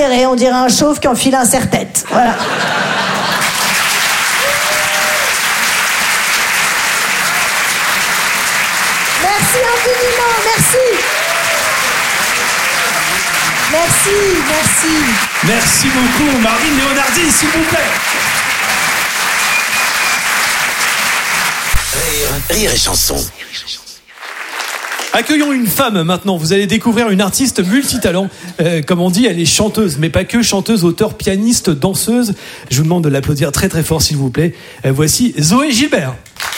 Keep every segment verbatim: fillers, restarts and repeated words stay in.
serré, on dirait un chauve qui enfile un serre-tête. Voilà. Merci infiniment, merci. Merci, merci. Merci beaucoup, Marine Léonardi, s'il vous plaît. Rire, rire et chanson. Accueillons une femme maintenant. Vous allez découvrir une artiste multitalent. Euh, comme on dit, elle est chanteuse, mais pas que chanteuse, auteure, pianiste, danseuse. Je vous demande de l'applaudir très très fort, s'il vous plaît. Euh, voici Zoé Gilbert.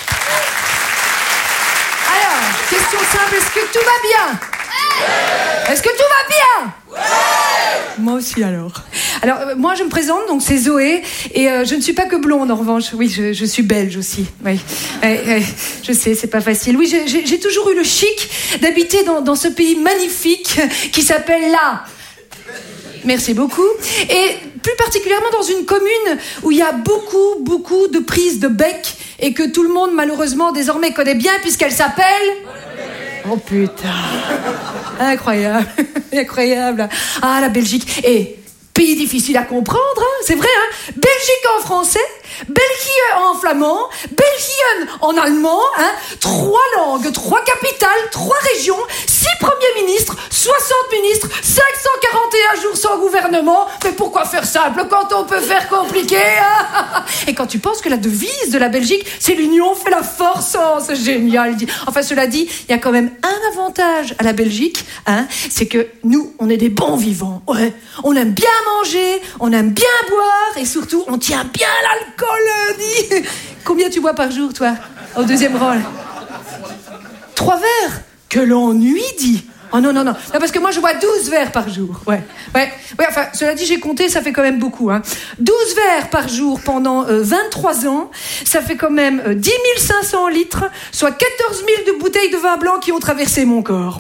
Alors, question simple, est-ce que tout va bien ? Est-ce que tout va bien ? Moi aussi alors. Alors euh, moi je me présente, donc c'est Zoé et euh, je ne suis pas que blonde en revanche. Oui, je, je suis belge aussi. Oui, oui, oui. Je sais, c'est pas facile. Oui, j'ai, j'ai, j'ai toujours eu le chic d'habiter dans, dans ce pays magnifique qui s'appelle la. Merci beaucoup. Et plus particulièrement dans une commune où il y a beaucoup, beaucoup de prises de bec et que tout le monde malheureusement désormais connaît bien puisqu'elle s'appelle. Oh putain. Incroyable. Incroyable. Ah, la Belgique. Et pays difficile à comprendre, hein, c'est vrai, hein. Belgique en français, Belgique en flamand, Belgique en allemand, hein. Trois langues, trois capitales, trois régions, six premiers ministres, soixante ministres, cinq cent quarante et un jours sans gouvernement. Mais pourquoi faire simple quand on peut faire compliqué, hein? Et quand tu penses que la devise de la Belgique, c'est l'union fait la force, oh, c'est génial. Enfin, cela dit, il y a quand même un avantage à la Belgique, hein, c'est que nous, on est des bons vivants, ouais. On aime bien manger, on aime bien boire et surtout, on tient bien l'alcool, dit. Combien tu bois par jour, toi, au deuxième rang? Trois verres? Que l'ennui, dit. Oh non, non, non, non, parce que moi, je bois douze verres par jour, ouais. Ouais, ouais, enfin, cela dit, j'ai compté, ça fait quand même beaucoup, hein. douze verres par jour pendant euh, vingt-trois ans, ça fait quand même euh, dix mille cinq cents litres, soit quatorze mille de bouteilles de vin blanc qui ont traversé mon corps.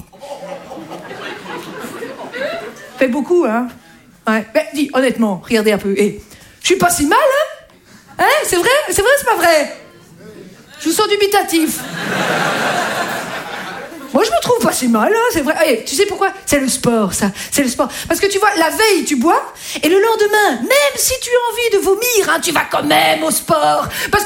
Fait beaucoup, hein. Ouais, mais dis, honnêtement, regardez un peu. Eh, je suis pas si mal, hein? Hein? C'est vrai? C'est vrai, c'est pas vrai? Je vous sens dubitatif. Moi, je me trouve pas si mal, hein, c'est vrai. Eh, tu sais pourquoi? C'est le sport, ça. C'est le sport. Parce que tu vois, la veille, tu bois, et le lendemain, même si tu as envie de vomir, hein, tu vas quand même au sport. Parce